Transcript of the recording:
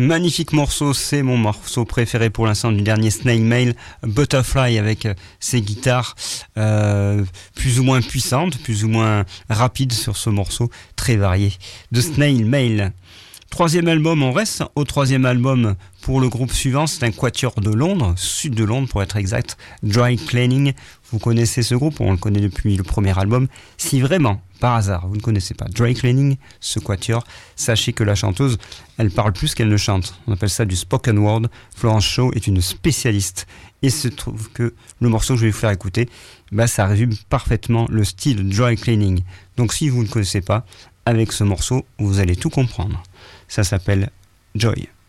Magnifique morceau, c'est mon morceau préféré pour l'instant du dernier Snail Mail, Butterfly, avec ses guitares plus ou moins puissantes, plus ou moins rapides sur ce morceau très varié de Snail Mail. Troisième album, on reste au troisième album pour le groupe suivant, c'est un quatuor de Londres, sud de Londres pour être exact, Dry Cleaning. Vous connaissez ce groupe, on le connaît depuis le premier album. Si vraiment, par hasard, vous ne connaissez pas Dry Cleaning, ce quatuor, sachez que la chanteuse, elle parle plus qu'elle ne chante. On appelle ça du spoken word. Florence Shaw est une spécialiste. Et il se trouve que le morceau que je vais vous faire écouter, ça résume parfaitement le style Dry Cleaning. Donc si vous ne connaissez pas, avec ce morceau, vous allez tout comprendre. Ça s'appelle Joy.